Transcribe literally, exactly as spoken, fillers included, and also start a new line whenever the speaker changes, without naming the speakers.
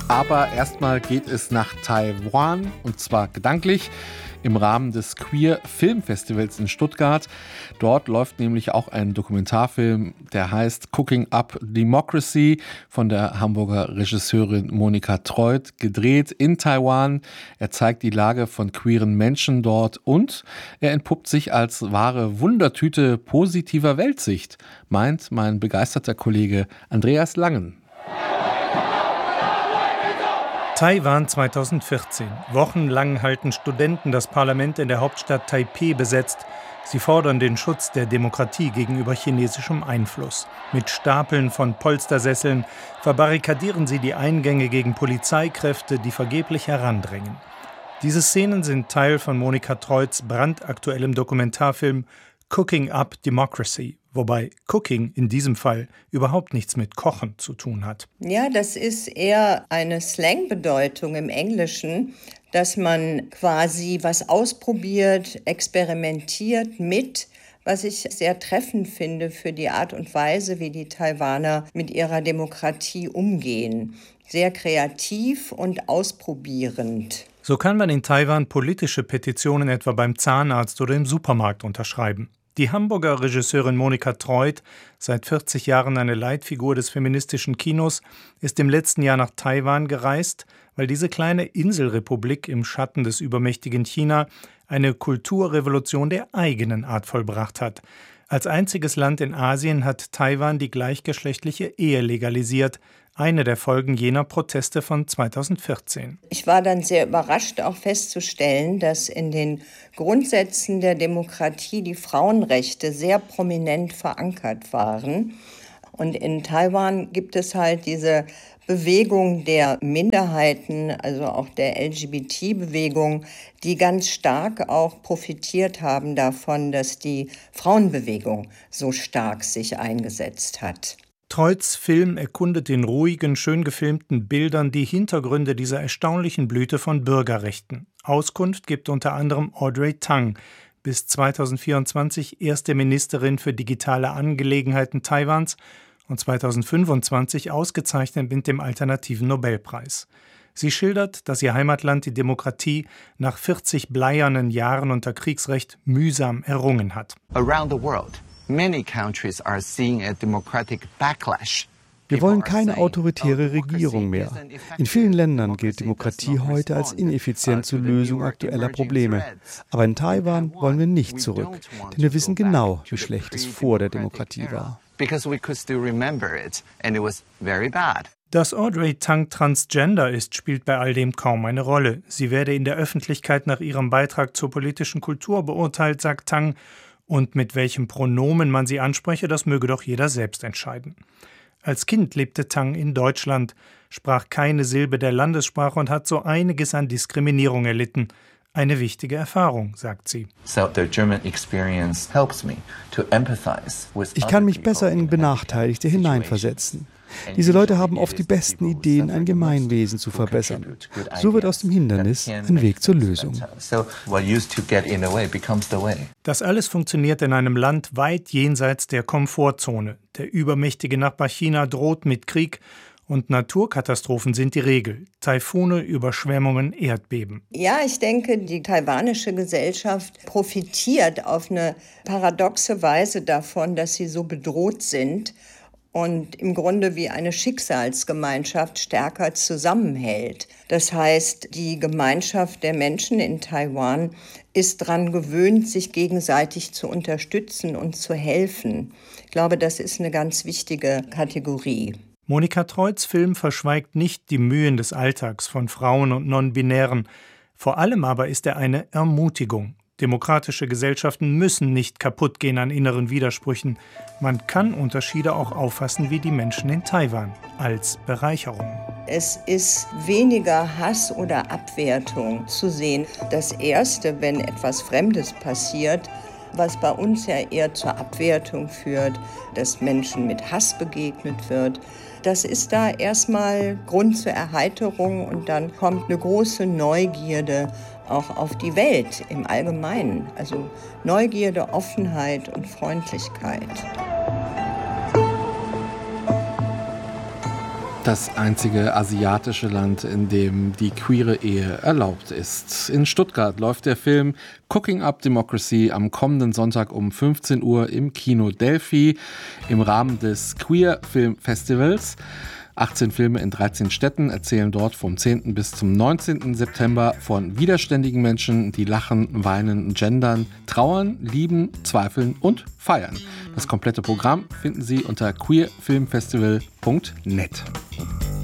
Aber erstmal geht es nach Taiwan, und zwar gedanklich, im Rahmen des Queer Filmfestivals in Stuttgart. Dort läuft nämlich auch ein Dokumentarfilm, der heißt Cooking Up Democracy, von der Hamburger Regisseurin Monika Treuth, gedreht in Taiwan. Er zeigt die Lage von queeren Menschen dort und er entpuppt sich als wahre Wundertüte positiver Weltsicht, meint mein begeisterter Kollege Andreas Langen.
Taiwan zweitausendvierzehn. Wochenlang halten Studenten das Parlament in der Hauptstadt Taipeh besetzt. Sie fordern den Schutz der Demokratie gegenüber chinesischem Einfluss. Mit Stapeln von Polstersesseln verbarrikadieren sie die Eingänge gegen Polizeikräfte, die vergeblich herandrängen. Diese Szenen sind Teil von Monika Treuths brandaktuellem Dokumentarfilm Cooking Up Democracy, wobei Cooking in diesem Fall überhaupt nichts mit Kochen zu tun hat.
Ja, das ist eher eine Slangbedeutung im Englischen, dass man quasi was ausprobiert, experimentiert mit, was ich sehr treffend finde für die Art und Weise, wie die Taiwaner mit ihrer Demokratie umgehen. Sehr kreativ und ausprobierend.
So kann man in Taiwan politische Petitionen etwa beim Zahnarzt oder im Supermarkt unterschreiben. Die Hamburger Regisseurin Monika Treuth, seit vierzig Jahren eine Leitfigur des feministischen Kinos, ist im letzten Jahr nach Taiwan gereist, weil diese kleine Inselrepublik im Schatten des übermächtigen China eine Kulturrevolution der eigenen Art vollbracht hat. Als einziges Land in Asien hat Taiwan die gleichgeschlechtliche Ehe legalisiert, eine der Folgen jener Proteste von zweitausendvierzehn.
Ich war dann sehr überrascht, auch festzustellen, dass in den Grundsätzen der Demokratie die Frauenrechte sehr prominent verankert waren. Und in Taiwan gibt es halt diese Bewegung der Minderheiten, also auch der L G B T-Bewegung, die ganz stark auch profitiert haben davon, dass die Frauenbewegung so stark sich eingesetzt hat.
Treuths Film erkundet in ruhigen, schön gefilmten Bildern die Hintergründe dieser erstaunlichen Blüte von Bürgerrechten. Auskunft gibt unter anderem Audrey Tang, bis zweitausendvierundzwanzig erste Ministerin für digitale Angelegenheiten Taiwans und zweitausendfünfundzwanzig ausgezeichnet mit dem Alternativen Nobelpreis. Sie schildert, dass ihr Heimatland die Demokratie nach vierzig bleiernen Jahren unter Kriegsrecht mühsam errungen hat.
Around the world, many countries are seeing a democratic backlash.
Wir wollen keine autoritäre Regierung mehr. In vielen Ländern gilt Demokratie heute als ineffizient zur Lösung aktueller Probleme. Aber in Taiwan wollen wir nicht zurück, denn wir wissen genau, wie schlecht es vor der Demokratie war.
Dass Audrey Tang transgender ist, spielt bei all dem kaum eine Rolle. Sie werde in der Öffentlichkeit nach ihrem Beitrag zur politischen Kultur beurteilt, sagt Tang. Und mit welchem Pronomen man sie anspreche, das möge doch jeder selbst entscheiden. Als Kind lebte Tang in Deutschland, sprach keine Silbe der Landessprache und hat so einiges an Diskriminierung erlitten. Eine wichtige Erfahrung, sagt sie.
Ich kann mich besser in Benachteiligte hineinversetzen. Diese Leute haben oft die besten Ideen, ein Gemeinwesen zu verbessern. So wird aus dem Hindernis ein Weg zur Lösung.
Das alles funktioniert in einem Land weit jenseits der Komfortzone. Der übermächtige Nachbar China droht mit Krieg und Naturkatastrophen sind die Regel. Taifune, Überschwemmungen, Erdbeben.
Ja, ich denke, die taiwanische Gesellschaft profitiert auf eine paradoxe Weise davon, dass sie so bedroht sind und im Grunde wie eine Schicksalsgemeinschaft stärker zusammenhält. Das heißt, die Gemeinschaft der Menschen in Taiwan ist daran gewöhnt, sich gegenseitig zu unterstützen und zu helfen. Ich glaube, das ist eine ganz wichtige Kategorie.
Monika Treuths Film verschweigt nicht die Mühen des Alltags von Frauen und Non-Binären. Vor allem aber ist er eine Ermutigung. Demokratische Gesellschaften müssen nicht kaputt gehen an inneren Widersprüchen. Man kann Unterschiede auch auffassen wie die Menschen in Taiwan, als Bereicherung.
Es ist weniger Hass oder Abwertung zu sehen. Das Erste, wenn etwas Fremdes passiert, was bei uns ja eher zur Abwertung führt, dass Menschen mit Hass begegnet wird, das ist da erstmal Grund zur Erheiterung und dann kommt eine große Neugierde auch auf die Welt im Allgemeinen. Also Neugierde, Offenheit und Freundlichkeit.
Das einzige asiatische Land, in dem die queere Ehe erlaubt ist. In Stuttgart läuft der Film Cooking Up Democracy am kommenden Sonntag um fünfzehn Uhr im Kino Delphi im Rahmen des Queer Film Festivals. achtzehn Filme in dreizehn Städten erzählen dort vom zehnten bis zum neunzehnten September von widerständigen Menschen, die lachen, weinen, gendern, trauern, lieben, zweifeln und feiern. Das komplette Programm finden Sie unter queer film festival punkt net.